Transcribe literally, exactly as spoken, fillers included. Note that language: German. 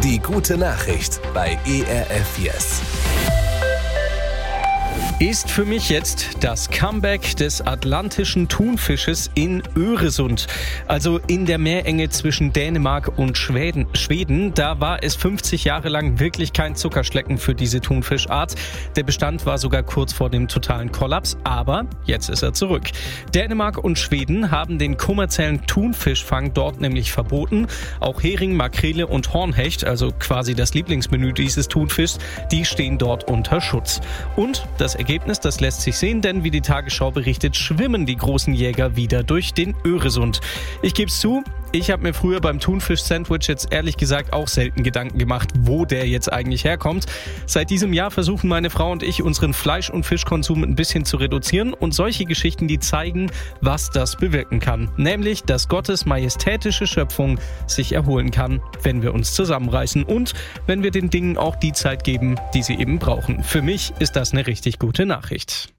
Die gute Nachricht bei E R F Yes. Ist für mich jetzt das Comeback des atlantischen Thunfisches in Öresund. Also in der Meerenge zwischen Dänemark und Schweden. Schweden, da war es fünfzig Jahre lang wirklich kein Zuckerschlecken für diese Thunfischart. Der Bestand war sogar kurz vor dem totalen Kollaps, aber jetzt ist er zurück. Dänemark und Schweden haben den kommerziellen Thunfischfang dort nämlich verboten. Auch Hering, Makrele und Hornhecht, also quasi das Lieblingsmenü dieses Thunfischs, die stehen dort unter Schutz. Und das Ergebnis, das lässt sich sehen, denn wie die Tagesschau berichtet, schwimmen die großen Jäger wieder durch den Öresund. Ich gebe es zu, ich habe mir früher beim Thunfisch-Sandwich jetzt ehrlich gesagt auch selten Gedanken gemacht, wo der jetzt eigentlich herkommt. Seit diesem Jahr versuchen meine Frau und ich, unseren Fleisch- und Fischkonsum ein bisschen zu reduzieren und solche Geschichten, die zeigen, was das bewirken kann. Nämlich, dass Gottes majestätische Schöpfung sich erholen kann, wenn wir uns zusammenreißen und wenn wir den Dingen auch die Zeit geben, die sie eben brauchen. Für mich ist das eine richtig gute Nachricht.